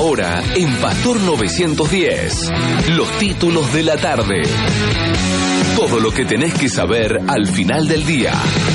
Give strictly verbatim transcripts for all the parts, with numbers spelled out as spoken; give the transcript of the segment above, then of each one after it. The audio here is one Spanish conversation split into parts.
Ahora en Pastor novecientos diez, los títulos de la tarde. Todo lo que tenés que saber al final del día.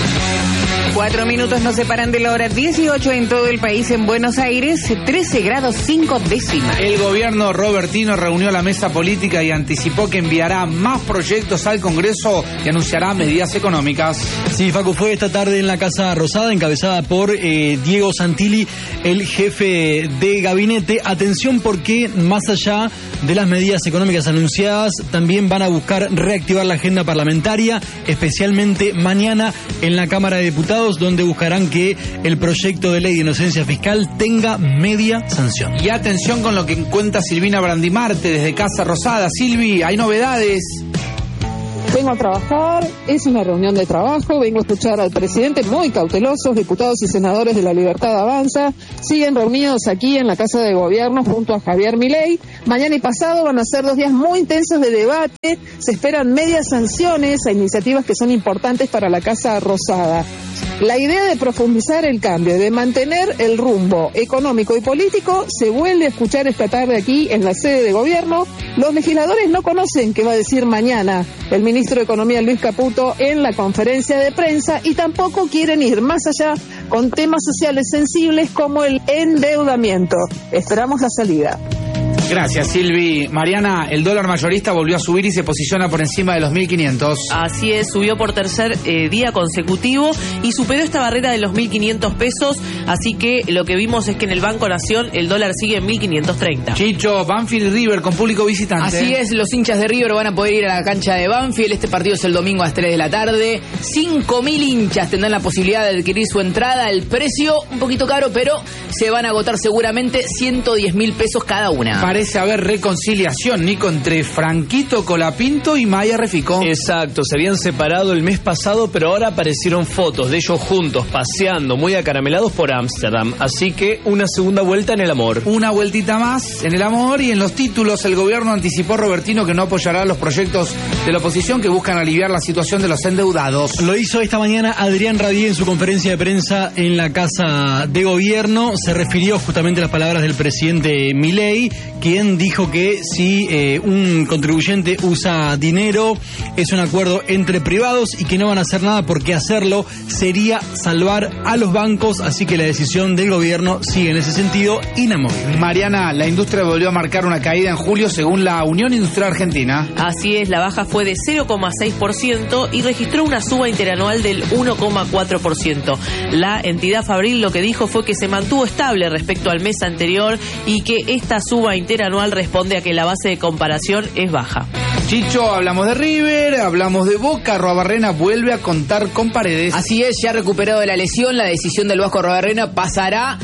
Cuatro minutos nos separan de la hora dieciocho en todo el país. En Buenos Aires, trece grados cinco décimas. El gobierno robertino reunió la mesa política y anticipó que enviará más proyectos al Congreso y anunciará medidas económicas. Sí, Facu, fue esta tarde en la Casa Rosada, encabezada por eh, Diego Santilli, el jefe de gabinete. Atención, porque más allá de las medidas económicas anunciadas, también van a buscar reactivar la agenda parlamentaria, especialmente mañana en la Cámara de Diputados, donde buscarán que el proyecto de ley de inocencia fiscal tenga media sanción. Y atención con lo que cuenta Silvina Brandimarte desde Casa Rosada. Silvi, hay novedades. Vengo a trabajar, es una reunión de trabajo, vengo a escuchar al presidente, muy cautelosos, diputados y senadores de La Libertad Avanza, siguen reunidos aquí en la Casa de Gobierno junto a Javier Milei. Mañana y pasado van a ser dos días muy intensos de debate, se esperan medias sanciones a iniciativas que son importantes para la Casa Rosada. La idea de profundizar el cambio, de mantener el rumbo económico y político, se vuelve a escuchar esta tarde aquí en la sede de gobierno. Los legisladores no conocen qué va a decir mañana el ministro de Economía Luis Caputo en la conferencia de prensa y tampoco quieren ir más allá con temas sociales sensibles como el endeudamiento. Esperamos la salida. Gracias, Silvi. Mariana, el dólar mayorista volvió a subir y se posiciona por encima de los mil quinientos. Así es, subió por tercer eh, día consecutivo y superó esta barrera de los mil quinientos pesos, así que lo que vimos es que en el Banco Nación el dólar sigue en mil quinientos treinta. Chicho, Banfield y River con público visitante. Así es, los hinchas de River van a poder ir a la cancha de Banfield. Este partido es el domingo a las tres de la tarde. cinco mil hinchas tendrán la posibilidad de adquirir su entrada. El precio un poquito caro, pero se van a agotar seguramente ciento diez mil pesos cada una. Parece haber reconciliación, Nico, entre Franquito Colapinto y Maya Refico. Exacto, se habían separado el mes pasado, pero ahora aparecieron fotos de ellos juntos, paseando, muy acaramelados por Ámsterdam. Así que una segunda vuelta en el amor. Una vueltita más en el amor. Y en los títulos, el gobierno anticipó, Robertino, que no apoyará los proyectos de la oposición que buscan aliviar la situación de los endeudados. Lo hizo esta mañana Adrián Radié en su conferencia de prensa en la Casa de Gobierno. Se refirió justamente a las palabras del presidente Milei, quien dijo que si eh, un contribuyente usa dinero es un acuerdo entre privados y que no van a hacer nada porque hacerlo sería salvar a los bancos, así que la decisión del gobierno sigue en ese sentido inamovible. Mariana, la industria volvió a marcar una caída en julio según la Unión Industrial Argentina. Así es, la baja fue de cero coma seis por ciento y registró una suba interanual del uno coma cuatro por ciento. La entidad fabril lo que dijo fue que se mantuvo estable respecto al mes anterior y que esta suba interanual responde a que la base de comparación es baja. Chicho, hablamos de River, hablamos de Boca. Arruabarrena vuelve a contar con Paredes. Así es, ya recuperado de la lesión, la decisión del Vasco Arruabarrena pasará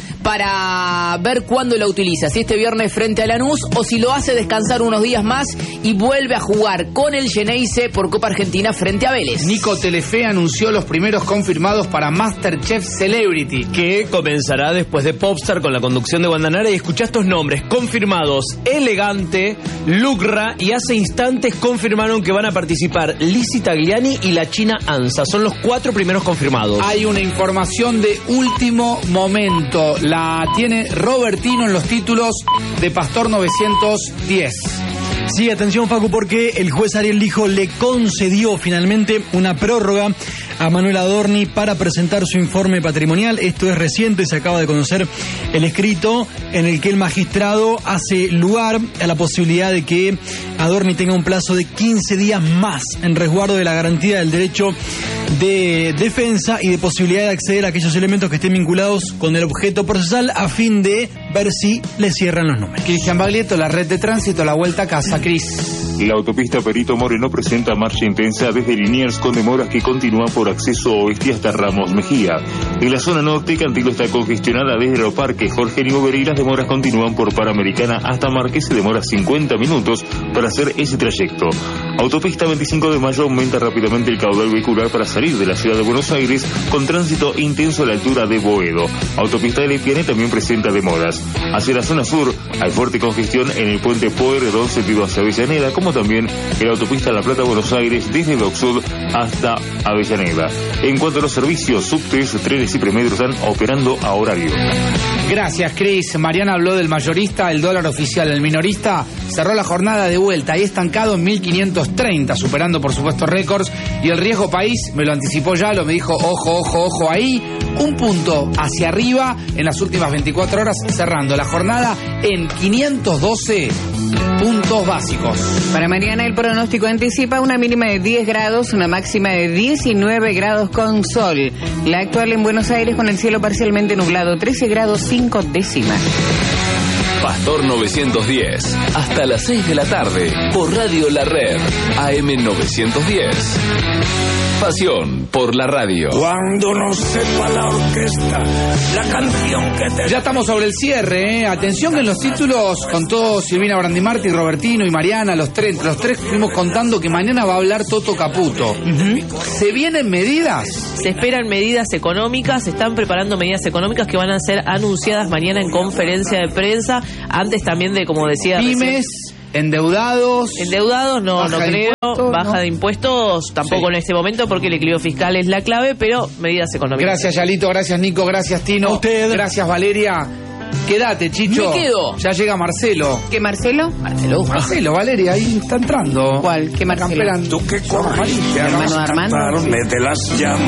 para ver cuándo la utiliza, si este viernes frente a Lanús o si lo hace descansar unos días más y vuelve a jugar con el Geneise por Copa Argentina frente a Vélez. Nico, Telefe anunció los primeros confirmados para MasterChef Celebrity, que comenzará después de Popstar con la conducción de Guandanara. Y escuchá estos nombres confirmados: Elegante, Lucra, y hace instantes confirmaron que van a participar Lizzy Tagliani y la China Ansa. Son los cuatro primeros confirmados. Hay una información de último momento. La tiene Robertino en los títulos de Pastor novecientos diez. Sí, atención, Facu, porque el juez Ariel Lijo le concedió finalmente una prórroga a Manuel Adorni para presentar su informe patrimonial. Esto es reciente, se acaba de conocer el escrito en el que el magistrado hace lugar a la posibilidad de que Adorni tenga un plazo de quince días más en resguardo de la garantía del derecho de defensa y de posibilidad de acceder a aquellos elementos que estén vinculados con el objeto procesal a fin de ver si le cierran los números. Cristian Baglietto, la red de tránsito, la vuelta a casa. Cris. La autopista Perito Moreno presenta marcha intensa desde Liniers con demoras que continúan por acceso oeste hasta Ramos Mejía. En la zona norte, Cantilo está congestionada desde Aeroparque Jorge Newbery y las demoras continúan por Panamericana hasta Marqués. Se demora cincuenta minutos para hacer ese trayecto. Autopista veinticinco de mayo aumenta rápidamente el caudal vehicular para salir de la ciudad de Buenos Aires con tránsito intenso a la altura de Boedo. Autopista de Lepiane también presenta demoras. Hacia la zona sur hay fuerte congestión en el puente Pueyrredón sentido hacia Avellaneda, como también en la autopista La Plata-Buenos Aires desde Dock Sud hasta Avellaneda. En cuanto a los servicios, subtes, trenes y premetros están operando a horario. Gracias, Cris. Mariana habló del mayorista, el dólar oficial, el minorista cerró la jornada de vuelta y estancado en mil quinientos treinta, superando por supuesto récords. Y el riesgo país, me lo anticipó ya, lo me dijo, ojo, ojo, ojo ahí, un punto hacia arriba en las últimas veinticuatro horas, cerrando la jornada en quinientos doce puntos básicos. Para Mariana el pronóstico anticipa una mínima de diez grados, una máxima de diecinueve grados con sol. La actual en Buenos Aires con el cielo parcialmente nublado, trece grados cinco décimas. Pastor novecientos diez, hasta las seis de la tarde, por Radio La Red, A M novecientos diez. Pasión por la radio. Cuando no sepa la orquesta, la canción que te... Ya estamos sobre el cierre, ¿eh? Atención que en los títulos contó Silvina Brandimarti, Robertino y Mariana, los tres, los tres fuimos contando que mañana va a hablar Toto Caputo. Uh-huh. ¿Se vienen medidas? Se esperan medidas económicas, se están preparando medidas económicas que van a ser anunciadas mañana en conferencia de prensa, antes también de, como decía... Pymes... Endeudados. Endeudados, no, no creo. Impuestos, baja no. de impuestos, tampoco sí. En este momento, porque el equilibrio fiscal es la clave, pero medidas económicas. Gracias, Yalito. Gracias, Nico. Gracias, Tino. A usted. Gracias, Valeria. Quédate, Chicho. Me quedo. Ya llega Marcelo. ¿Qué, Marcelo? Marcelo. Marcelo, Valeria, ahí está entrando. ¿Cuál? ¿Qué Marcelo? Tú que corres, ¿Hermano de Armando? me te las llamas.